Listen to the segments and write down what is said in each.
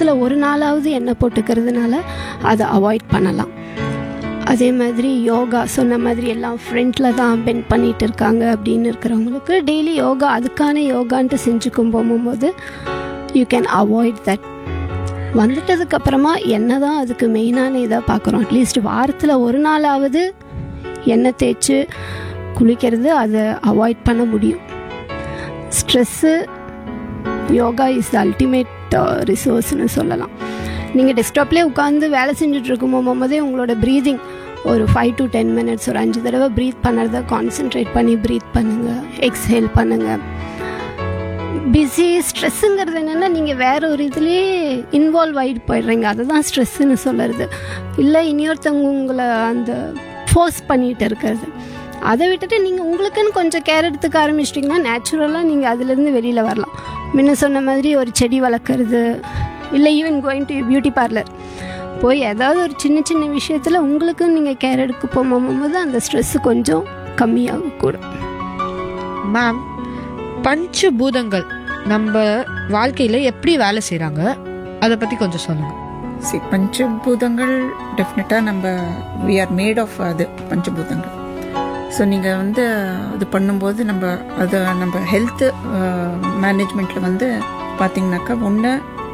வாரத்தில் ஒரு நாளாவது எண்ணெய் போட்டுக்கிறதுனால அதை அவாய்ட் பண்ணலாம். அதே மாதிரி யோகா சொன்ன மாதிரி எல்லாம் ஃப்ரண்ட்டில் தான் பெண்ட் பண்ணிகிட்டு இருக்காங்க அப்படின்னு இருக்கிறவங்களுக்கு டெய்லி யோகா அதுக்கான யோகான்ட்டு செஞ்சுக்கும் போகும்போது யூ கேன் அவாய்ட் தட். வந்துட்டதுக்கப்புறமா என்ன தான் அதுக்கு மெயினான இதாக பார்க்குறோம். அட்லீஸ்ட் வாரத்தில் ஒரு நாளாவது எண்ணெய் தேய்ச்சி குளிக்கிறது அதை அவாய்ட் பண்ண முடியும். Stress yoga is the ultimate ரிசோர்ஸ்னு சொல்லலாம். நீங்கள் டெஸ்க்டாப்லேயே உட்காந்து வேலை செஞ்சுட்ருக்கும் போகும்போதே உங்களோட ப்ரீதிங் ஒரு 5 to 10 minutes ஒரு 5 தடவை ப்ரீத் பண்ணுறத கான்சென்ட்ரேட் பண்ணி ப்ரீத் பண்ணுங்கள், எக்ஸ்ஹேல் பண்ணுங்கள். பிஸி ஸ்ட்ரெஸ்ஸுங்கிறது என்னென்னா நீங்கள் வேறு ஒரு இதுலேயே இன்வால்வ் ஆகிட்டு போயிடுறீங்க, அதுதான் ஸ்ட்ரெஸ்ஸுன்னு சொல்லுறது. இல்லை இனியொருத்தவங்க உங்களை அந்த ஃபோர்ஸ் பண்ணிகிட்டு இருக்கிறது. அதை விட்டுட்டு நீங்கள் உங்களுக்குன்னு கொஞ்சம் கேர் எடுத்துக்க ஆரம்பிச்சிட்டிங்கன்னா நேச்சுரலாக நீங்கள் அதுலேருந்து வெளியில் வரலாம். முன்ன சொன்ன மாதிரி ஒரு செடி வளர்க்குறது, இல்லை even going to beauty parlour போய் ஏதாவது ஒரு சின்ன சின்ன விஷயத்தில் உங்களுக்குன்னு நீங்கள் கேர் எடுக்க போகும்போது அந்த ஸ்ட்ரெஸ்ஸு கொஞ்சம் கம்மியாகக்கூடும். மேம், பஞ்சபூதங்கள் நம்ம வாழ்க்கையில் எப்படி வேலை செய்கிறாங்க அதை பற்றி கொஞ்சம் சொல்லுங்கள். சரி, பஞ்சபூதங்கள் டெஃபினட்டாக நம்ம வி ஆர் மேட் ஆஃப் அது பஞ்சபூதங்கள். ஸோ நீங்கள் வந்து அது பண்ணும்போது நம்ம ஹெல்த்து மேனேஜ்மெண்ட்டில் வந்து பார்த்திங்கனாக்கா ஒன்று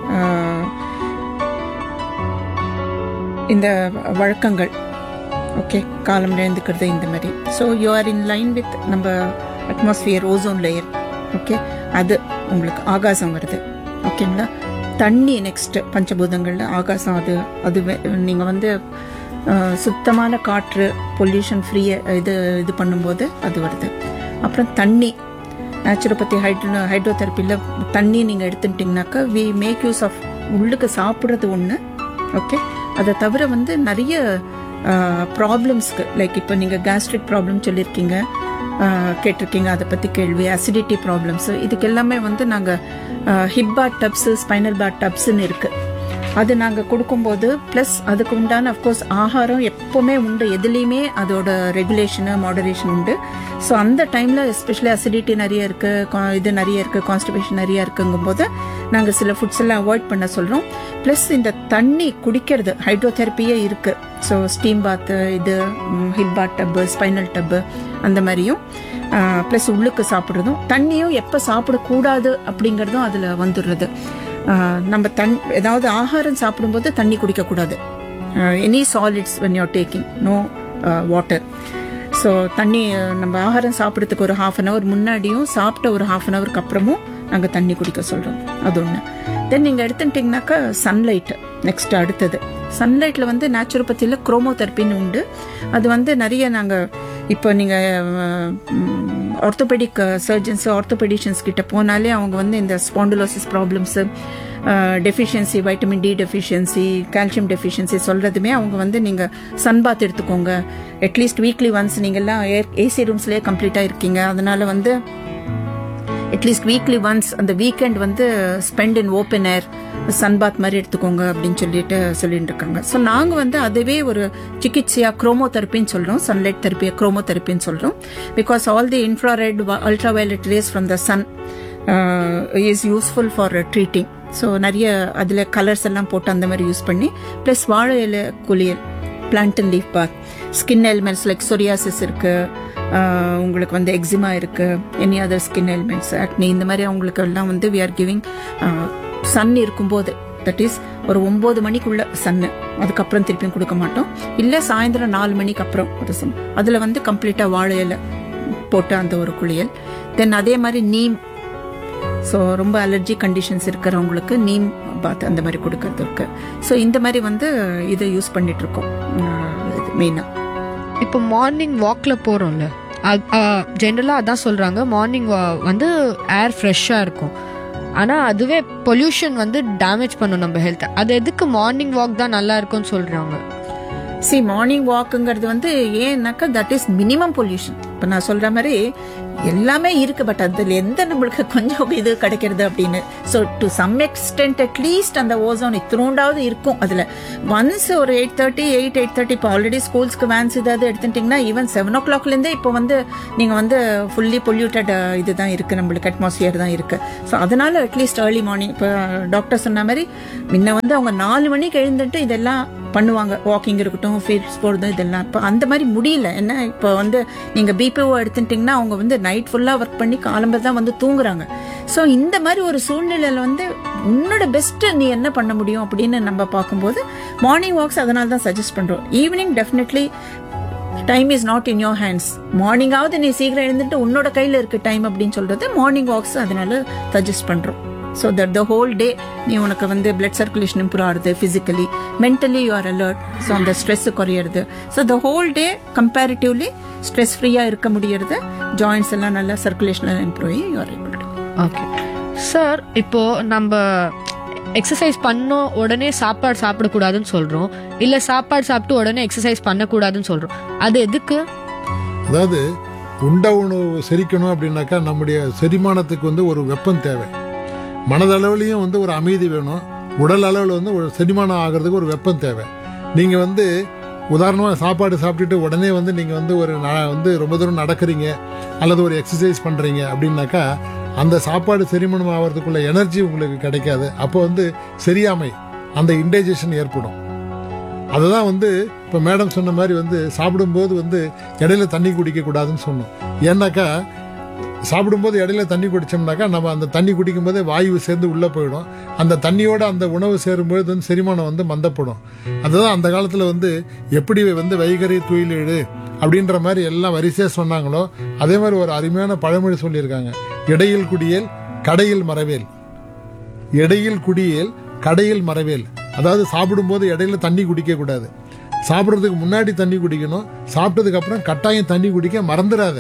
இந்த வழக்கங்கள், ஓகே, காலம் எழுந்துக்கிறது இந்த மாதிரி. So you are in line with நம்ம அட்மாஸ்பியர், ஓசோன் லேயர், ஓகே, அது உங்களுக்கு ஆகாசம் வருது, ஓகேங்களா. தண்ணி நெக்ஸ்ட் பஞ்சபூதங்களில் ஆகாசம், அது நீங்கள் வந்து சுத்தமான காற்று, பொல்யூஷன் ஃப்ரீ இது பண்ணும்போது அது வருது. அப்புறம் தண்ணி, நேச்சுரோபதி ஹைட்ரோதெரப்பியில் தண்ணி நீங்கள் எடுத்துட்டிங்கனாக்கா வி மேக் யூஸ் ஆஃப் உள்ளுக்கு சாப்பிட்றது ஒன்று, ஓகே. அதை தவிர வந்து நிறைய ப்ராப்ளம்ஸ்க்கு, லைக் இப்போ நீங்கள் கேஸ்ட்ரிக் ப்ராப்ளம் சொல்லியிருக்கீங்க, கேட்டிருக்கீங்க, அதை பற்றி கேள்வி, அசிடிட்டி ப்ராப்ளம்ஸு, இதுக்கு எல்லாமே வந்து நாங்கள் ஹிப் பாத் டப்ஸு, ஸ்பைனல் பாத் டப்ஸுன்னு இருக்குது. அது நாங்கள் கொடுக்கும்போது ப்ளஸ் அதுக்கு உண்டான அஃப்கோர்ஸ் ஆகாரம் எப்போவுமே உண்டு, எதுலேயுமே அதோட ரெகுலேஷனு மாடரேஷன் உண்டு. ஸோ அந்த டைமில் எஸ்பெஷலி அசிடிட்டி நிறைய இருக்குது, இது நிறைய இருக்குது, கான்ஸ்டிபேஷன் நிறைய இருக்குங்கும்போது நாங்கள் சில ஃபுட்ஸ் எல்லாம் அவாய்ட் பண்ண சொல்கிறோம். ப்ளஸ் இந்த தண்ணி குடிக்கிறது ஹைட்ரோதெரப்பியே இருக்குது. ஸோ ஸ்டீம் பாத்து, இது ஹிப் பாத் டப்பு, ஸ்பைனல் டப்பு, அந்த மாதிரியும் ப்ளஸ் உள்ளுக்கு சாப்பிட்றதும், தண்ணியும் எப்போ சாப்பிடக்கூடாது அப்படிங்கிறதும் அதில் வந்துடுறது. நம்ம ஏதாவது ஆகாரம் சாப்பிடும்போது தண்ணி குடிக்கக்கூடாது. Any solids when you are taking, no water. So தண்ணி நம்ம ஆகாரம் சாப்பிட்றதுக்கு ஒரு 1/2 hour முன்னாடியும் சாப்பிட்ட ஒரு 1/2 hour அப்புறமும் நாங்கள் தண்ணி குடிக்க சொல்கிறோம். அது ஒன்று. தென் நீங்கள் எடுத்துட்டிங்கனாக்கா சன்லைட் நெக்ஸ்ட் அடுத்தது. சன்லைட்டில் வந்து நேச்சுரோபதியில் குரோமோதெரப்பின்னு உண்டு. அது வந்து நிறைய நாங்கள் இப்போ நீங்கள் ஆர்த்தோபெடிக் சர்ஜன்ஸு, ஆர்த்தோபெடிஷியன்ஸ் கிட்ட போனாலே அவங்க வந்து இந்த spondylosis problems, deficiency, vitamin D deficiency, calcium deficiency சொல்கிறதுமே அவங்க வந்து நீங்கள் சன்பாத் எடுத்துக்கோங்க, அட்லீஸ்ட் வீக்லி ஒன்ஸ். நீங்கள்லாம் ஏசி ரூம்ஸ்லேயே கம்ப்ளீட்டாக இருக்கீங்க, அதனால வந்து அட்லீஸ்ட் வீக்லி ஒன்ஸ் அந்த வீக்கெண்ட் வந்து spend in open air, sunbath மாதிரி எடுத்துக்கோங்க அப்படின்னு சொல்லிட்டு இருக்காங்க. ஸோ நாங்கள் வந்து அதுவே ஒரு சிகிச்சையா குரோமோதெரப்பின்னு சொல்கிறோம், சன்லைட் தெரப்பியை குரோமோதெரப்பின்னு சொல்கிறோம். Because all the infrared, ultraviolet race from the Sun is useful for treating. So நிறைய அதில் கலர்ஸ் எல்லாம் போட்டு அந்த மாதிரி யூஸ் பண்ணி, ப்ளஸ் வாழை இலை குளியல், plant and leaf path, skin elements like psoriasis இருக்குது, உங்களுக்கு வந்து எக்ஸிமா இருக்குது, எனி அதர் ஸ்கின் எலிமெண்ட்ஸ், ஆக்னி, இந்த மாதிரி அவங்களுக்கு எல்லாம் வந்து வி ஆர் கிவிங் சன் இருக்கும்போது, தட் இஸ் ஒரு 9 மணிக்குள்ள சன்னு, அதுக்கப்புறம் திருப்பியும் கொடுக்க மாட்டோம். இல்லை சாயந்தரம் 4 மணிக்கு அப்புறம் ஒரு சன், அதில் வந்து கம்ப்ளீட்டாக வாழை இலை போட்டு அந்த ஒரு குளியல். தென் அதே மாதிரி நீம், ஸோ ரொம்ப அலர்ஜி கண்டிஷன்ஸ் இருக்கிறவங்களுக்கு நீம் பாத் அந்த மாதிரி கொடுக்கறது இருக்கு. ஸோ இந்த மாதிரி வந்து இதை யூஸ் பண்ணிட்டு இருக்கோம் மெயினாக. இப்போ மார்னிங் வாக்கில் போகிறோம்ல, ஜென்ரலாக அதான் சொல்கிறாங்க, மார்னிங் வந்து ஏர் ஃப்ரெஷ்ஷாக இருக்கும். ஆனால் அதுவே பொல்யூஷன் வந்து டேமேஜ் பண்ணும் நம்ம ஹெல்த்தை. அது எதுக்கு மார்னிங் வாக் தான் நல்லா இருக்கும்னு சொல்கிறாங்க? மார்னிங் வாக்குங்கிறது வந்து ஏன்னாக்கா தட் இஸ் மினிமம் பொல்யூஷன். இப்போ நான் சொல்ற மாதிரி எல்லாமே இருக்கு, பட் அதுல எந்த நம்மளுக்கு கொஞ்சம் இது கிடைக்கிறது அப்படின்னு. So to some extent at least அந்த ஓசோன் இத்தினோண்டாவது இருக்கும் அதுல. ஒன்ஸ் ஒரு 8:30 இப்போ ஆல்ரெடி ஸ்கூல்ஸ்க்கு வேன்ஸ் ஏதாவது எடுத்துட்டீங்கன்னா ஈவன் 7 o'clockலேருந்தே இப்போ வந்து நீங்க வந்து ஃபுல்லி பொல்யூட்டட் இதுதான் இருக்கு, நம்மளுக்கு அட்மாஸ்பியர் தான் இருக்கு. ஸோ அதனால அட்லீஸ்ட் ஏர்லி மார்னிங் இப்போ டாக்டர் சொன்ன மாதிரி முன்ன வந்து அவங்க 4 மணிக்கு எழுந்துட்டு இதெல்லாம் பண்ணுவாங்க, வாக்கிங் இருக்கட்டும், ஃபீல்ட்ஸ் போகிறது இதெல்லாம். இப்போ அந்த மாதிரி முடியல. என்ன இப்போ வந்து நீங்கள் பிபிஓ எடுத்துட்டிங்கன்னா அவங்க வந்து நைட் ஃபுல்லாக ஒர்க் பண்ணி காலம்பர் தான் வந்து தூங்குறாங்க. ஸோ இந்த மாதிரி ஒரு சூழ்நிலையில் வந்து உன்னோட பெஸ்ட் நீ என்ன பண்ண முடியும் அப்படின்னு நம்ம பார்க்கும்போது மார்னிங் வாக்ஸ் அதனால தான் சஜஸ்ட் பண்ணுறோம். Evening definitely time is not in your hands. மார்னிங்காவது நீ சீக்கிரம் எழுந்துட்டு உன்னோட கையில் இருக்கு டைம் அப்படின்னு சொல்றது மார்னிங் வாக்ஸ் அதனால சஜஸ்ட் பண்ணுறோம். So that the whole day நீ உனக்கு வந்து blood circulation improve ஆகுது, physically mentally you are alert, so அந்த ஸ்ட்ரெஸ் குறையிறது. So the whole day comparatively stress ஃப்ரீயா இருக்க முடியறது, ஜாயின்ட்ஸ் எல்லாம் நல்லா சர்க்குலேஷன் இம்ப்ரூவ் ஆகி you are able to. Okay sir, இப்போ நம்ம எக்ஸசைஸ் பண்ணோம் உடனே சாப்பாடு சாப்பிடக்கூடாதுன்னு சொல்றோம், இல்ல சாப்பாடு சாப்பிட்டு உடனே எக்ஸசைஸ் பண்ணக்கூடாதுன்னு சொல்றோம். அது எதுக்கு? அதாவது உண்ட உணவு செரிக்கணும் அப்படின்னாக்கா நம்முடைய செரிமானத்துக்கு வந்து ஒரு வெப்பம் தேவை. மனதளவுலையும் வந்து ஒரு அமைதி வேணும், உடல் அளவில் வந்து ஒரு செரிமானம் ஆகிறதுக்கு ஒரு வெப்பம் தேவை. நீங்கள் வந்து உதாரணமாக சாப்பாடு சாப்பிட்டுட்டு உடனே வந்து நீங்கள் வந்து வந்து ரொம்ப தூரம் நடக்கிறீங்க அல்லது ஒரு எக்ஸசைஸ் பண்ணுறீங்க அப்படின்னாக்கா அந்த சாப்பாடு செரிமானம் ஆகிறதுக்குள்ள எனர்ஜி உங்களுக்கு கிடைக்காது. அப்போ வந்து சரியாமை, அந்த இன்டைஜஷன் ஏற்படும். அதுதான் வந்து இப்போ மேடம் சொன்ன மாதிரி வந்து சாப்பிடும்போது வந்து இடையில தண்ணி குடிக்கக்கூடாதுன்னு சொன்னோம். ஏன்னாக்கா சாப்பிடும்போது இடையில தண்ணி குடிச்சோம்னாக்கா நம்ம அந்த தண்ணி குடிக்கும் போதே வாயு சேர்ந்து உள்ளே போயிடும். அந்த தண்ணியோட அந்த உணவு சேரும்போது வந்து செரிமானம் வந்து மந்தப்படும். அதுதான் அந்த காலத்தில் வந்து எப்படி வந்து வைகரை துயிலெழு அப்படின்ற மாதிரி எல்லாம் வரிசையாக சொன்னாங்களோ அதே மாதிரி ஒரு அருமையான பழமொழி சொல்லியிருக்காங்க, இடையில் குடியேல் கடையில் மறவேல். இடையில் குடியேல் கடையில் மறவேல். அதாவது சாப்பிடும்போது இடையில தண்ணி குடிக்க கூடாது, சாப்பிட்றதுக்கு முன்னாடி தண்ணி குடிக்கணும், சாப்பிட்டதுக்கு அப்புறம் கட்டாயம் தண்ணி குடிக்க மறந்துடாத.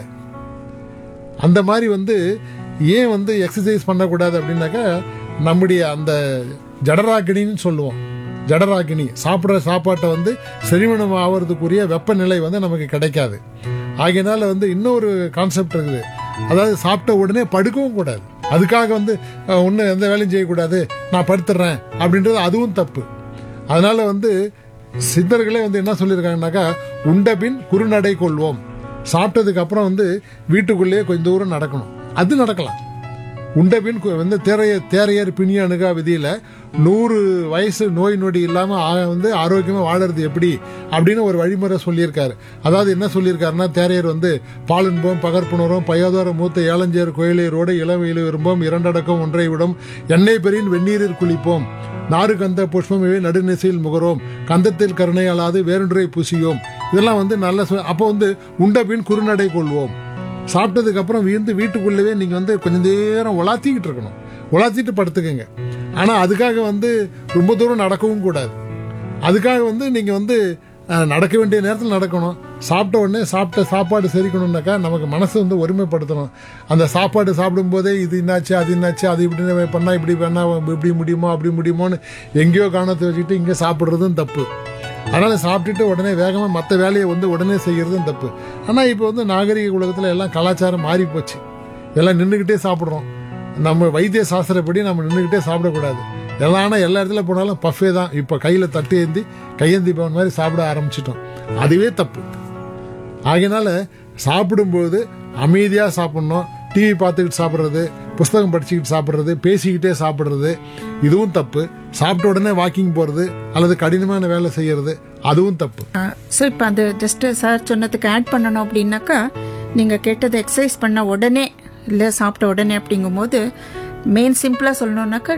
அந்த மாதிரி வந்து ஏன் வந்து எக்ஸசைஸ் பண்ணக்கூடாது அப்படின்னாக்கா நம்முடைய அந்த ஜடராகினின்னு சொல்லுவோம். ஜடராகினி சாப்பிட்ற சாப்பாட்டை வந்து செரிமானம் ஆகிறதுக்குரிய வெப்பநிலை வந்து நமக்கு கிடைக்காது. ஆகையினால வந்து இன்னொரு கான்செப்ட் இருக்குது, அதாவது சாப்பிட்ட உடனே படுக்கவும் கூடாது. அதுக்காக வந்து ஒன்றும் எந்த வேலையும் செய்யக்கூடாது, நான் படுத்துடுறேன் அப்படின்றது அதுவும் தப்பு. அதனால வந்து சித்தர்களே வந்து என்ன சொல்லியிருக்காங்கனாக்கா உண்ட பின் குறுநடை கொள்வோம். சாப்பிட்டதுக்கு அப்புறம் வந்து வீட்டுக்குள்ளேயே கொஞ்சம் தூரம் நடக்கணும், அது நடக்கலாம். உண்ட பின் வந்து தேரையர் பிணி அணுகா விதியில 100 வயசு நோய் நொடி இல்லாம வந்து ஆரோக்கியமா வாழறது எப்படி அப்படின்னு ஒரு வழிமுறை சொல்லியிருக்காரு. அதாவது என்ன சொல்லியிருக்காருன்னா, தேரையர் வந்து பாலின்போம் பகற்புணரும் பையாதார மூத்த ஏலஞ்சேர் கோயிலையரோடு இளவெயில விரும்பும் இரண்டடக்கம் ஒன்றை விடும் எண்ணெய் பெரின் வெந்நீரில் குளிப்போம் நாறு கந்த புஷ்பம் இவை நடுநிசையில் முகரோம் கந்தத்தில் கருணை அல்லாது வேறொன்றை பூசியோம். இதெல்லாம் வந்து நல்ல அப்போ வந்து உண்ட பின் குறுநடை கொள்வோம். சாப்பிட்டதுக்கு அப்புறம் வீட்டுக்குள்ளவே நீங்க வந்து கொஞ்சம் நேரம் உலாத்திக்கிட்டு இருக்கணும், உலாத்திட்டு படுத்துக்கங்க. ஆனா அதுக்காக வந்து ரொம்ப தூரம் நடக்கவும் கூடாது. அதுக்காக வந்து நீங்க வந்து நடக்க வேண்டிய நேரத்தில் நடக்கணும். சாப்பிட்ட உடனே சாப்பிட்ட சாப்பாடு செரிக்கணும்னாக்கா நமக்கு மனசு வந்து ஒருமைப்படுத்தணும். அந்த சாப்பாடு சாப்பிடும் போதே இது என்னாச்சு அது என்னாச்சு அது இப்படி பண்ணா இப்படி பண்ணா இப்படி முடியுமோ அப்படி முடியுமோன்னு எங்கேயோ கவனத்தை வச்சுக்கிட்டு இங்கே சாப்பிட்றதும் தப்பு. அதனால சாப்பிட்டுட்டு உடனே வேகமாக மற்ற வேலையை வந்து உடனே செய்யறதும் தப்பு. ஆனால் இப்போ வந்து நாகரிக உலகத்தில் எல்லாம் கலாச்சாரம் மாறி போச்சு, எல்லாம் நின்றுக்கிட்டே சாப்பிட்றோம். நம்ம வைத்திய சாஸ்திரப்படி நம்ம நின்றுக்கிட்டே சாப்பிடக்கூடாது. ஆனால் எல்லா இடத்துல போனாலும் பஃபே தான். இப்போ கையில் தட்டு ஏந்தி கையேந்தி போன மாதிரி சாப்பிட ஆரம்பிச்சிட்டோம், அதுவே தப்பு. ஆகையினால சாப்பிடும்போது அமைதியாக சாப்பிடணும். டிவி பார்த்துக்கிட்டு சாப்பிட்றது, புஸ்தகம் படிச்சுக்கிட்டு சாப்பிட்றது, பேசிக்கிட்டே சாப்பிட்றது இதுவும் தப்பு. சாப்பிட்ட உடனே வாக்கிங் போகிறது அல்லது கடினமான வேலை செய்யறது அதுவும் தப்பு. ஸோ இப்போ அது ஜஸ்ட் சார் சொன்னதுக்கு ஆட் பண்ணணும் அப்படின்னாக்கா, நீங்கள் கேட்டது எக்ஸசைஸ் பண்ண உடனே இல்லை சாப்பிட்ட உடனே அப்படிங்கும்போது மெயின் சிம்பிளாக சொல்லணுன்னாக்கா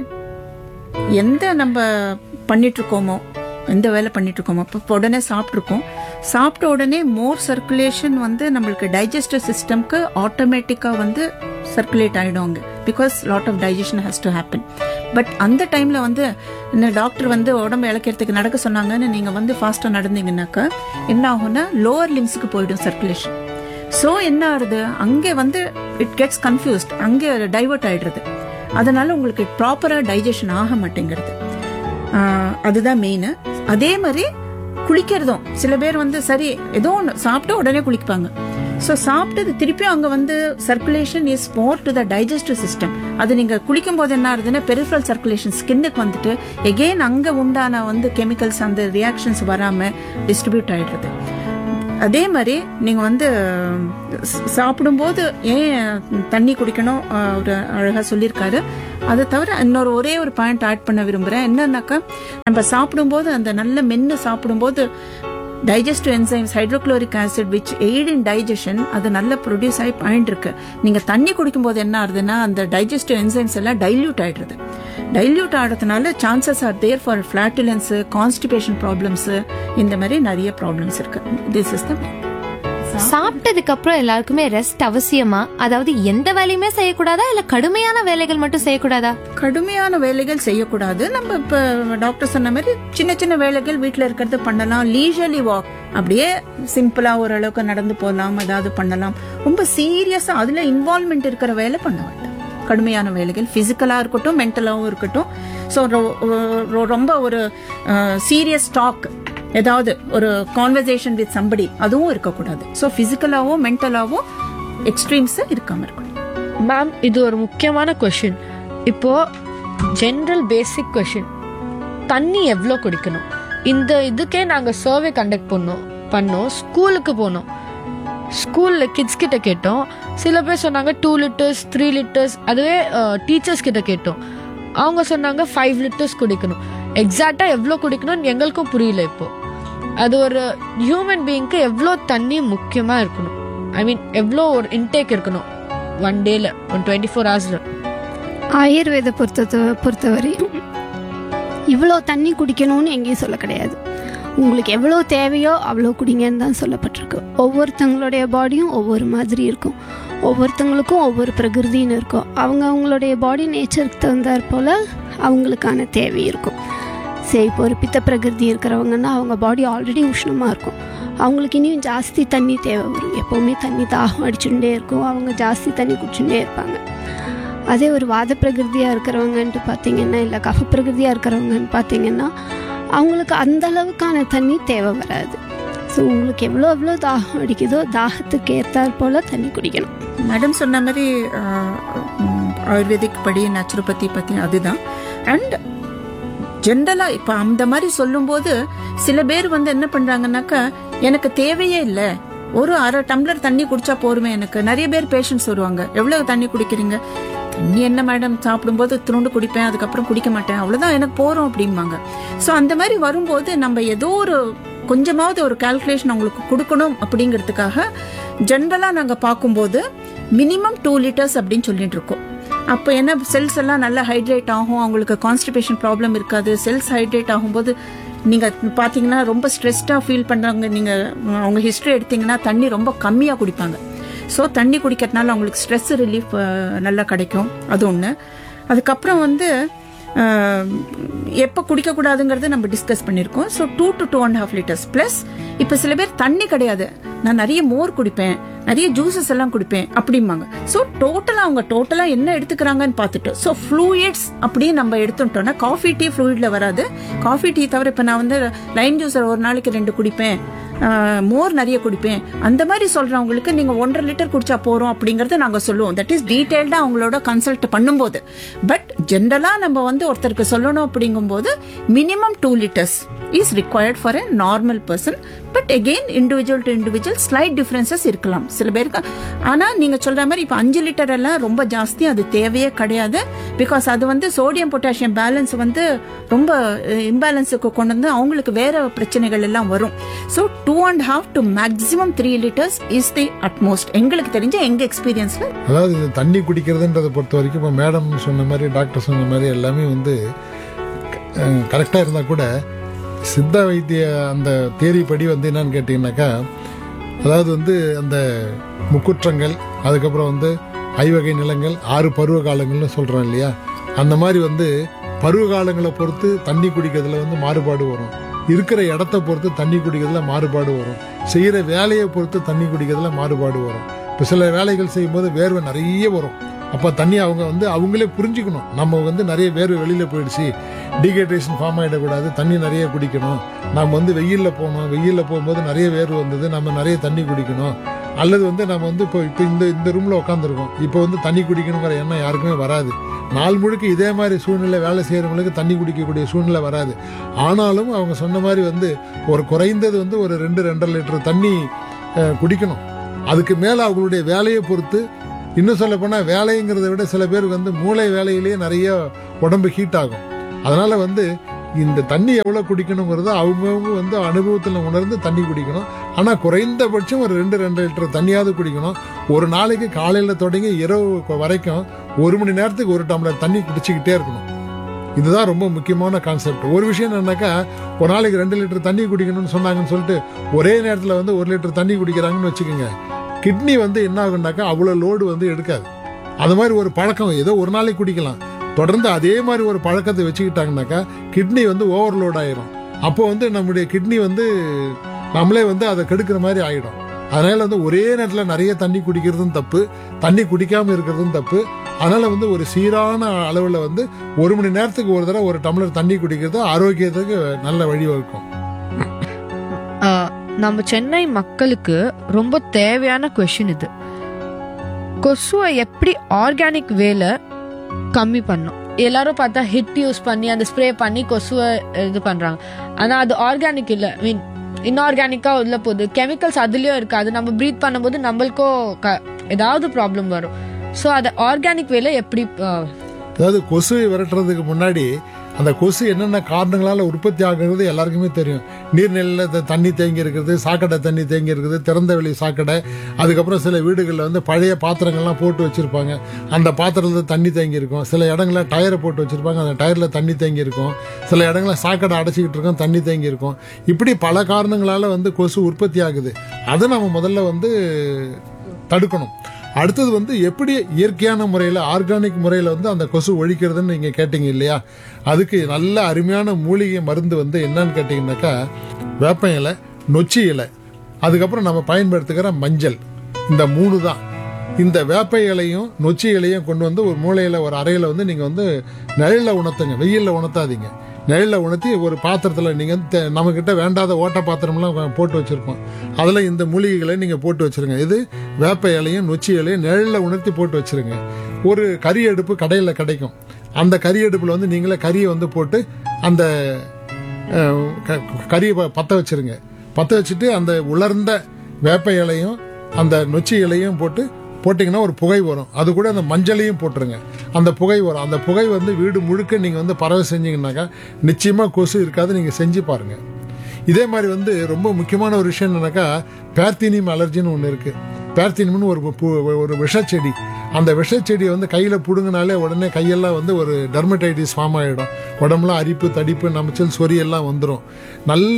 எந்த நம்ம பண்ணிட்டு இருக்கோமோ எந்த வேலை பண்ணிட்டு இருக்கோமோ இப்போ உடனே சாப்பிட்ருக்கோம், சாப்பிட்ட உடனே மோர் சர்க்குலேஷன் வந்து நம்மளுக்கு டைஜஸ்டிவ் சிஸ்டம்க்கு ஆட்டோமேட்டிக்காக வந்து சர்க்குலேட் ஆகிடுவாங்க. Because lot of digestion has to happen. But அந்த டைம்ல வந்து இந்த டாக்டர் வந்து உடம்பு இழக்கிறதுக்கு நடக்க சொன்னாங்கன்னு நீங்க வந்து ஃபாஸ்டா நடந்தீங்கன்னாக்கா என்ன ஆகும்னா லோவர் லிம்ஸுக்கு போயிடும் சர்க்குலேஷன். ஸோ என்ன ஆகுது, அங்கே வந்து இட் கெட்ஸ் கன்ஃபியூஸ்ட், அங்கே டைவர்ட் ஆயிடுறது. அதனால உங்களுக்கு ப்ராப்பரா டைஜஷன் ஆக மாட்டேங்கிறது. அதுதான் மெயின். அதே மாதிரி குளிக்கிறதும் சில பேர் வந்து சரி ஏதோ ஒன்று சாப்பிட்டு உடனே குளிப்பாங்க. ஸோ சாப்பிட்டது திருப்பியும் அங்கே வந்து circulation is more to the digestive system. அது நீங்கள் குளிக்கும் போது என்ன ஆகுதுன்னா பெரிஃபரல் சர்க்குலேஷன் ஸ்கின்னுக்கு வந்துட்டு எகெயின் அங்கே உண்டான வந்து கெமிக்கல்ஸ் அந்த ரியாக்ஷன்ஸ் வராமல் டிஸ்ட்ரிபியூட் ஆகிடுறது. அதே மாதிரி நீங்கள் வந்து சாப்பிடும்போது ஏன் தண்ணி குடிக்கணும் ஒரு அழகாக சொல்லியிருக்காரு. அதை தவிர இன்னொரு ஒரே ஒரு பாயிண்ட் ஆட் பண்ண விரும்புகிறேன். என்னன்னாக்கா நம்ம சாப்பிடும்போது அந்த நல்ல மென்று சாப்பிடும்போது digestive enzymes hydrochloric acid which eight in digestion அது நல்ல ப்ரொடியூஸ் ஆகி பாயிண்ட் இருக்கு. நீங்கள் தண்ணி குடிக்கும்போது என்ன ஆகுதுன்னா அந்த டைஜஸ்டிவ் என்சைம்ஸ் எல்லாம் டைல்யூட் ஆகிடுறது. டைல்யூட் ஆகிறதுனால chances are there for ஃபிளாட்டுலன்ஸு, constipation problems, இந்த மாதிரி நிறைய ப்ராப்ளம்ஸ் இருக்கு. திஸ் இஸ் த சாப்பிட்டதுக்கு அப்புறம் எல்லாருக்குமே ரெஸ்ட் அவசியமா? அதாவது எந்த வேலையுமே செய்யக்கூடாதா இல்ல கடுமையான வேலைகள் மட்டும் செய்யக்கூடாதா? கடுமையான வேலைகள் செய்யக்கூடாது. நம்ம இப்ப டாக்டர் சொன்ன மாதிரி சின்ன சின்ன வேலைகள் வீட்டில் இருக்கிறது பண்ணலாம். லீஜர்லி வாக், அப்படியே சிம்பிளா ஓரளவுக்கு நடந்து போகலாம், ஏதாவது பண்ணலாம். ரொம்ப சீரியஸா அதுல இன்வால்மெண்ட் இருக்கிற வேலை பண்ண வேண்டாம். கடுமையான வேலைகள் பிசிக்கலா இருக்கட்டும் மென்டலாவும் இருக்கட்டும். ஸோ ரொம்ப ஒரு சீரியஸ் டாக், ஏதாவது ஒரு கான்வர்சேஷன் வித் சம்படி, அதுவும் இருக்கக்கூடாது. ஸோ பிசிக்கலாவோ மென்டலாவோ எக்ஸ்ட்ரீம்ஸ் இருக்காம இருக்கணும். மேம், இது ஒரு முக்கியமான கொஸ்டின். இப்போ ஜென்ரல் பேசிக் கொஸ்டின், தண்ணி எவ்வளோ குடிக்கணும்? இந்த இதுக்கே நாங்கள் சர்வே கண்டக்ட் பண்ணோம். ஸ்கூலுக்கு போனோம். ஸ்கூலில் கிட்ஸ் கிட்ட கேட்டோம். சில பேர் சொன்னாங்க 2 liters 3 liters. அதுவே டீச்சர்ஸ் கிட்ட கேட்டோம். அவங்க சொன்னாங்க 5 liters குடிக்கணும். எக்ஸாக்டா எவ்வளோ குடிக்கணும்னு எங்களுக்கும் புரியல. இப்போ அது ஒரு ஹியூமன் பீயிங்க்கு எவ்வளோ தண்ணி முக்கியமா இருக்கணும், ஐ மீன் எவ்வளோ ஒரு இன்டேக் இருக்கணும் ஒன் டேல, 24 hours. ஆயுர்வேத பொறுத்தவரையும் இவ்வளோ தண்ணி குடிக்கணும்னு எங்கேயும் சொல்ல கிடையாது. உங்களுக்கு எவ்வளோ தேவையோ அவ்வளோ குடிங்கன்னு தான் சொல்லப்பட்டிருக்கு. ஒவ்வொருத்தங்களுடைய பாடியும் ஒவ்வொரு மாதிரி இருக்கும். ஒவ்வொருத்தங்களுக்கும் ஒவ்வொரு பிரகிருதின்னு இருக்கும். அவங்களுடைய பாடி நேச்சருக்கு தகுந்தாற் போல் அவங்களுக்கான தேவை இருக்கும். சரி, இப்போ ஒரு பித்த பிரகிருதி இருக்கிறவங்கன்னா அவங்க பாடி ஆல்ரெடி உஷ்ணமாக இருக்கும். அவங்களுக்கு இனியும் ஜாஸ்தி தண்ணி தேவை வரும். எப்போவுமே தண்ணி தாகம் அடிச்சுட்டே இருக்கும். அவங்க ஜாஸ்தி தண்ணி குடிச்சுட்டே இருப்பாங்க. அதே ஒரு வாத பிரகிருதியாக இருக்கிறவங்கன்ட்டு பார்த்தீங்கன்னா, இல்லை கஃப பிரகிருதியாக இருக்கிறவங்கன்னு பார்த்தீங்கன்னா, அவங்களுக்கு அந்த அளவுக்கான தண்ணி தேவை வராது. ஸோ உங்களுக்கு எவ்வளோ தாகம் அடிக்குதோ தாகத்துக்கு ஏற்றாற் போல் தண்ணி குடிக்கணும். மேடம் சொன்ன மாதிரி ஆயுர்வேதிக் படி நேச்சுரோபதி பற்றி அதுதான். அண்ட் ஜென்ரலாக இப்போ அந்த மாதிரி சொல்லும்போது சில பேர் வந்து என்ன பண்ணுறாங்கன்னாக்கா, எனக்கு தேவையே இல்லை, ஒரு 1/2 டம்ளர் தண்ணி குடிச்சா போருமே. எனக்கு நிறைய பேர் பேஷண்ட்ஸ் வருவாங்க, எவ்வளவு தண்ணி குடிக்கிறீங்க? தண்ணி என்ன மேடம், சாப்பிடும்போது துணுண்டு குடிப்பேன், அதுக்கப்புறம் குடிக்க மாட்டேன், அவ்வளோதான் எனக்கு போகிறோம் அப்படிம்பாங்க. ஸோ அந்த மாதிரி வரும்போது நம்ம ஏதோ ஒரு கொஞ்சமாவது ஒரு கால்குலேஷன் அவங்களுக்கு கொடுக்கணும் அப்படிங்கிறதுக்காக ஜென்ரலாக நாங்கள் பார்க்கும்போது மினிமம் 2 liters அப்படின்னு சொல்லிட்டு இருக்கோம். அப்போ என்ன, செல்ஸ் எல்லாம் நல்லா ஹைட்ரேட் ஆகும், அவங்களுக்கு கான்ஸ்டிபேஷன் ப்ராப்ளம் இருக்காது. செல்ஸ் ஹைட்ரேட் ஆகும்போது நீங்கள் பார்த்தீங்கன்னா ரொம்ப ஸ்ட்ரெஸ்டாக ஃபீல் பண்ணுறாங்க. நீங்கள் அவங்க ஹிஸ்ட்ரி எடுத்தீங்கன்னா தண்ணி ரொம்ப கம்மியாக குடிப்பாங்க. ஸோ தண்ணி குடிக்கிறதுனால அவங்களுக்கு ஸ்ட்ரெஸ் ரிலீஃப் நல்லா கிடைக்கும். அது ஒன்று. அதுக்கப்புறம் வந்து எப்போ குடிக்கக்கூடாதுங்கிறது நம்ம டிஸ்கஸ் பண்ணியிருக்கோம். So 2 to 2.5 liters plus. இப்போ சில பேர் தண்ணி கிடையாது, நான் நிறைய மோர் குடிப்பேன், நிறைய ஜூசஸ் எல்லாம் குடிப்பேன் அப்படிம்பாங்க. ஸோ டோட்டலாக அவங்க டோட்டலாக என்ன எடுத்துக்கிறாங்கன்னு பார்த்துட்டு, ஸோ ஃப்ளூயிட்ஸ் அப்படியே நம்ம எடுத்துட்டோம்னா, காஃபி டீ ஃப்ளூயிடில் வராது. காஃபி டீ தவிர இப்போ நான் வந்து லைம் ஜூஸர் ஒரு நாளைக்கு 2 குடிப்பேன், மோர் நிறைய குடிப்பேன், அந்த மாதிரி சொல்றவங்களுக்கு நீங்க 1.5 liter குடிச்சா போறோம் அப்படிங்கறத நாங்க சொல்லுவோம். தட் இஸ் டீடைல்டா அவங்களோட கன்சல்ட் பண்ணும்போது. பட் ஜென்ரலா நம்ம வந்து ஒருத்தருக்கு சொல்லணும் அப்படிங்கும்போது minimum 2 liters is required for a normal person. But again individual to individual slight differences இருக்கலாம் சில பேருக்கு. ஆனா நீங்க சொல்ற மாதிரி இப்ப 5 liter எல்லாம் ரொம்ப ஜாஸ்தி, அது தேவையே கிடையாது. பிகாஸ் அது வந்து சோடியம் பொட்டாசியம் பேலன்ஸ் வந்து ரொம்ப இம்பேலன்ஸுக்கு கொண்டு வந்து அவங்களுக்கு வேற பிரச்சனைகள் எல்லாம் வரும். So 2.5 to maximum 3 liters is the utmost. எங்களுக்கு தெரிஞ்ச எங்க எக்ஸ்பீரியன்ஸ்ல. அதாவது இது தண்ணி குடிக்கிறதுன்றதை பொறுத்த வரைக்கும் இப்போ மேடம் சொன்ன மாதிரி, டாக்டர் சொன்ன மாதிரி எல்லாமே வந்து கரெக்டாக இருந்தால் கூட சித்த வைத்திய அந்த தேரி படி வந்து என்னன்னு கேட்டிங்கனாக்கா, அதாவது வந்து அந்த முக்குற்றங்கள், அதுக்கப்புறம் வந்து ஐவகை நிலங்கள், 6 பருவ காலங்கள்னு சொல்கிறோம் இல்லையா, அந்த மாதிரி வந்து பருவ காலங்களை பொறுத்து தண்ணி குடிக்கிறதுல வந்து மாறுபாடு வரும். இருக்கிற இடத்த பொறுத்து தண்ணி குடிக்கிறதுல மாறுபாடு வரும். செய்கிற வேலையை பொறுத்து தண்ணி குடிக்கிறதுல மாறுபாடு வரும். இப்போ சில வேலைகள் செய்யும்போது வேர்வை நிறைய வரும். அப்போ தண்ணி அவங்க வந்து அவங்களே புரிஞ்சுக்கணும், நம்ம வந்து நிறைய வேர்வை வெளியில் போயிடுச்சு, டீஹைட்ரேஷன் ஃபார்ம் ஆகிடக்கூடாது, தண்ணி நிறைய குடிக்கணும். நம்ம வந்து வெயிலில் போகணும், வெயிலில் போகும்போது நிறைய வேர்வை வந்தது, நம்ம நிறைய தண்ணி குடிக்கணும் அல்லது வந்து நம்ம வந்து இப்போ இப்போ இந்த ரூமில் உட்காந்துருக்கோம், இப்போ வந்து தண்ணி குடிக்கணுங்கிற எண்ணம் யாருக்குமே வராது. நாள் முழுக்க இதே மாதிரி சூழ்நிலை வேலை செய்கிறவங்களுக்கு தண்ணி குடிக்கக்கூடிய சூழ்நிலை வராது. ஆனாலும் அவங்க சொன்ன மாதிரி வந்து ஒரு குறைந்தது வந்து ஒரு 2-2.5 லிட்டர் தண்ணி குடிக்கணும். அதுக்கு மேலே அவங்களுடைய வேலையை பொறுத்து, இன்னும் சொல்ல போனால் வேலைங்கிறத விட சில பேருக்கு வந்து மூளை வேலையிலேயே நிறைய உடம்பு ஹீட் ஆகும். அதனால் வந்து இந்த தண்ணி எவ்வளோ குடிக்கணுங்கிறத அவங்கவுங்க வந்து அனுபவத்தில் உணர்ந்து தண்ணி குடிக்கணும். ஆனால் குறைந்தபட்சம் ஒரு 2-2.5 லிட்டர் தண்ணியாவது குடிக்கணும். ஒரு நாளைக்கு காலையில் தொடங்கி இரவு வரைக்கும் 1 மணி நேரத்துக்கு 1 டம்ளர் தண்ணி குடிச்சிக்கிட்டே இருக்கணும். இதுதான் ரொம்ப முக்கியமான கான்செப்ட். ஒரு விஷயம் என்னன்னாக்கா, ஒரு நாளைக்கு 2 லிட்டர் தண்ணி குடிக்கணும்னு சொன்னாங்கன்னு சொல்லிட்டு ஒரே நேரத்தில் வந்து 1 லிட்டர் தண்ணி குடிக்கிறாங்கன்னு வச்சுக்கோங்க, கிட்னி வந்து என்ன ஆகுனாக்கா அவ்வளோ லோடு வந்து எடுக்காது. அது மாதிரி ஒரு பழக்கம் ஏதோ ஒரு நாளைக்கு குடிக்கலாம், தொடர்ந்து அதே மாதிரி ஒரு பழக்கத்தை வச்சுக்கிட்டாங்கனாக்கா கிட்னி வந்து ஓவர்லோட் ஆயிரும். அப்போ வந்து நம்முடைய கிட்னி வந்து நம்மளே வந்து அதை கெடுக்கிற மாதிரி ஆயிடும். அதனால வந்து ஒரே நேரத்தில் நிறைய தண்ணி குடிக்கிறதும் தப்பு, தண்ணி குடிக்காம இருக்கிறதும் தப்பு. அதனால வந்து ஒரு சீரான அளவில் வந்து 1 மணி நேரத்துக்கு ஒரு தடவை 1 டம்ளர் தண்ணி குடிக்கிறது ஆரோக்கியத்துக்கு நல்ல வழிவகுக்கும். நம்ம சென்னை மக்களுக்கு ரொம்ப தேவையான கொஸ்டின் இது. கொசுவை எப்படி ஆர்கானிக் வேல கம்மி பண்ணும்? எல்லாரும் பார்த்தா ஹிட் யூஸ் பண்ணி அந்த ஸ்ப்ரே பண்ணி கொசுவை இது பண்றாங்க. ஆனா அது ஆர்கானிக் இல்ல, மீன் இன்ஆர்கானிக்கா உள்ள போகுது. கெமிக்கல்ஸ் அதுலயும் இருக்கு. அது நம்ம ப்ரீத் பண்ணும்போது நம்மளுக்கும் ஏதாவது ப்ராப்ளம் வரும். ஸோ அதை ஆர்கானிக் வேல எப்படி அதாவது கொசுவை விரட்டுறதுக்கு முன்னாடி அந்த கொசு என்னென்ன காரணங்களால் உற்பத்தி ஆகுறது எல்லாருக்குமே தெரியும். நீர்நிலையில் தண்ணி தேங்கி இருக்கிறது, சாக்கடை தண்ணி தேங்கி இருக்குது, திறந்த வெளி சாக்கடை. அதுக்கப்புறம் சில வீடுகளில் வந்து பழைய பாத்திரங்கள்லாம் போட்டு வச்சுருப்பாங்க, அந்த பாத்திரத்தில் தண்ணி தேங்கி இருக்கும். சில இடங்களில் டயரை போட்டு வச்சுருப்பாங்க, அந்த டயரில் தண்ணி தேங்கி இருக்கும். சில இடங்களில் சாக்கடை அடைச்சிக்கிட்டு இருக்கும், தண்ணி தேங்கி இருக்கும். இப்படி பல காரணங்களால் வந்து கொசு உற்பத்தி ஆகுது. அதை நம்ம முதல்ல வந்து தடுக்கணும். அடுத்தது வந்து எப்படி இயற்கையான முறையில் ஆர்கானிக் முறையில் வந்து அந்த கொசு ஒழிக்கிறதுன்னு நீங்கள் கேட்டீங்க இல்லையா, அதுக்கு நல்ல அருமையான மூலிகை மருந்து வந்து என்னன்னு கேட்டிங்கனாக்கா, வேப்ப இலை, நொச்சி இலை, அதுக்கப்புறம் நம்ம பயன்படுத்துகிற மஞ்சள், இந்த 3 தான். இந்த வேப்ப இலையும் நொச்சி இலையும் கொண்டு வந்து ஒரு மூலையில் ஒரு அறையில் வந்து நீங்கள் வந்து நிழலில் உணர்த்துங்க, வெயிலில் உணர்த்தாதீங்க. நிழலில் உணர்த்தி ஒரு பாத்திரத்தில் நீங்கள் நம்மக்கிட்ட வேண்டாத ஓட்ட பாத்திரம்லாம் போட்டு வச்சுருப்போம், அதில் இந்த மூலிகைகளை நீங்கள் போட்டு வச்சுருங்க. இது வேப்ப இலையும் நொச்சி இலையும் நிழலில் உணர்த்தி போட்டு வச்சுருங்க. ஒரு கறி அடுப்பு கடையில் கிடைக்கும், அந்த கறி அடுப்பில் வந்து நீங்களே கறியை வந்து போட்டு அந்த கறியை பற்ற வச்சுருங்க. பற்ற வச்சுட்டு அந்த உலர்ந்த வேப்ப இலையும் அந்த நொச்சி இலையும் போட்டிங்கன்னா ஒரு புகை வரும். அது கூட அந்த மஞ்சளையும் போட்டுருங்க, அந்த புகை வரும். அந்த புகை வந்து வீடு முழுக்க நீங்கள் வந்து பரவ செஞ்சீங்கன்னாக்கா நிச்சயமாக கொசு இருக்காது. நீங்கள் செஞ்சு பாருங்கள். இதே மாதிரி வந்து ரொம்ப முக்கியமான ஒரு விஷயம் என்னன்னாக்கா, பேர்த்தீனியம் அலர்ஜின்னு ஒன்று இருக்குது. பேர்த்தீனியம்னு ஒரு விஷச்செடி. அந்த விஷச்செடியை வந்து கையில் பிடுங்கினாலே உடனே கையெல்லாம் வந்து ஒரு டெர்மடைட்டிஸ் ஃபார்ம் ஆகிடும். உடம்புலாம் அரிப்பு, தடிப்பு, நமைச்சல், சொறி எல்லாம் வந்துடும். நல்ல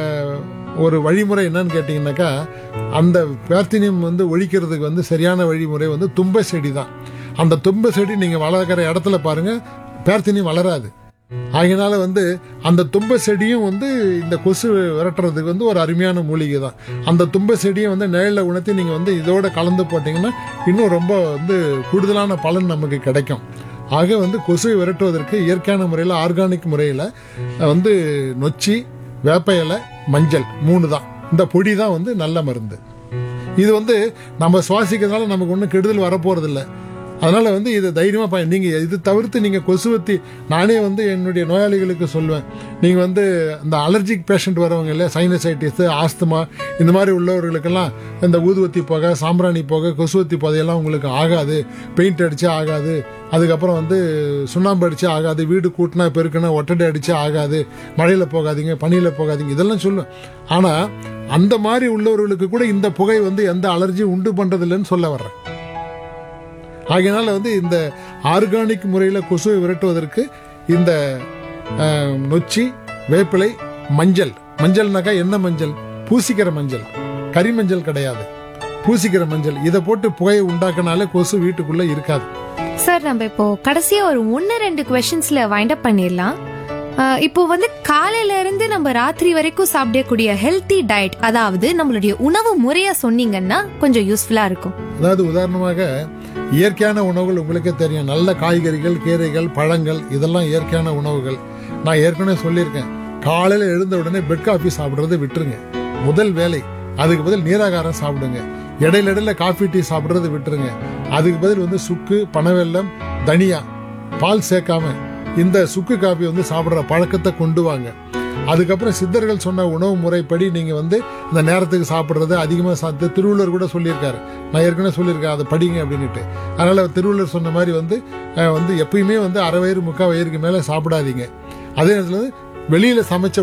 ஒரு வழிமுறை என்னன்னு கேட்டிங்கனாக்கா, அந்த பேர்த்தீனியம் வந்து ஒழிக்கிறதுக்கு வந்து சரியான வழிமுறை வந்து தும்பை செடி தான். அந்த தும்பை செடி நீங்கள் வளர்க்குற இடத்துல பாருங்கள், பேர்த்தீனியம் வளராது. ஆகையினால வந்து அந்த தும்பை செடியும் வந்து இந்த கொசு விரட்டுறதுக்கு வந்து ஒரு அருமையான மூலிகை தான். அந்த தும்பை செடியை வந்து நிழலில் உணர்த்தி நீங்கள் வந்து இதோட கலந்து போட்டிங்கன்னா இன்னும் ரொம்ப வந்து கூடுதலான பலன் நமக்கு கிடைக்கும். ஆக வந்து கொசுவை விரட்டுவதற்கு இயற்கையான முறையில் ஆர்கானிக் முறையில் வந்து நொச்சி, வேப்ப இலை, மஞ்சள் 3 தான். இந்த பொடி தான் வந்து நல்ல மருந்து. இது வந்து நம்ம சுவாசிக்கிறதுனால நமக்கு ஒன்றும் கெடுதல் வரப்போறதில்லை. அதனால வந்து இதை தைரியமாக நீங்கள் இது தவிர்த்து நீங்கள் கொசுவத்தி, நானே வந்து என்னுடைய நோயாளிகளுக்கு சொல்லுவேன், நீங்கள் வந்து இந்த அலர்ஜிக் பேஷண்ட் வரவங்க இல்லை, சைனசைட்டிஸ், ஆஸ்துமா, இந்த மாதிரி உள்ளவர்களுக்கெல்லாம் இந்த ஊதுவத்தி புகை, சாம்பிராணி புகை, கொசுவத்தி புகையெல்லாம் உங்களுக்கு ஆகாது. பெயிண்ட் அடித்தா ஆகாது, அதுக்கப்புறம் வந்து சுண்ணாம்பு அடித்தா ஆகாது, வீடு கூட்டினா பெருக்கினா ஒட்டடை அடித்தா ஆகாது, மழையில் போகாதீங்க, பனியில் போகாதீங்க, இதெல்லாம் சொல்லுவேன். ஆனால் அந்த மாதிரி உள்ளவர்களுக்கு கூட இந்த புகை வந்து எந்த அலர்ஜியும் உண்டு பண்ணுறதில்லைன்னு சொல்ல வர்றேன். ஆகையினால வந்து இந்த ஆர்கானிக் முறையில் கொசுவை விரட்டுவதற்கு இந்த நொச்சி, வேப்பிலை, மஞ்சள். மஞ்சள்னாக்கா என்ன மஞ்சள்? பூசிக்கிற மஞ்சள், கறி மஞ்சள் கிடையாது, பூசிக்கிற மஞ்சள். இதை போட்டு புகையை உண்டாக்குனாலே கொசு வீட்டுக்குள்ள இருக்காது. சார், நம்ம இப்போ கடைசியா ஒரு 1-2 கொஸ்டின்ஸ்ல வைண்ட் அப் பண்ணிடலாம். இப்போ வந்து காலையில இருந்து நம்ம ராத்திரி வரைக்கும் சாப்பிடக்கூடிய ஹெல்த்தி டயட், அதாவது நம்மளுடைய உணவு முறைய சொன்னீங்கன்னா கொஞ்சம் யூஸ்ஃபுல்லா இருக்கும். அதாவது உதாரணமாக இயற்கையான உணவுகள் உங்களுக்கே தெரியும். நல்ல காய்கறிகள், கீரைகள், பழங்கள், இதெல்லாம் இயற்கையான உணவுகள். நான் ஏற்கனவே சொல்லியிருக்கேன், காலையில் எழுந்த உடனே பெட் காஃபி சாப்பிட்றதை விட்டுருங்க, முதல் வேலை. அதுக்கு பதில் நீராகாரம் சாப்பிடுங்க. இடையில இடையில காஃபி டீ சாப்பிட்றது விட்டுருங்க. அதுக்கு பதில் வந்து சுக்கு, பனவெல்லம், தனியா, பால் சேர்க்காம இந்த சுக்கு காஃபி வந்து சாப்பிட்ற பழக்கத்தை கொண்டு வாங்க. அதுக்கப்புறம் சித்தர்கள் சொன்ன உணவு முறைப்படி நீங்கள் வந்து இந்த நேரத்துக்கு சாப்பிட்றது அதிகமாக சாப்பிட்டு, திருவள்ளுவர் கூட சொல்லியிருக்காரு, நான் ஏற்கனவே சொல்லியிருக்கேன் அதை படிங்க அப்படின்ட்டு. அதனால் திருவள்ளுவர் சொன்ன மாதிரி வந்து எப்பயுமே வந்து அரை வயிறு முக்கால் வயிறுக்கு மேலே சாப்பிடாதீங்க. அதே நேரத்தில் வெளியில் சமைச்ச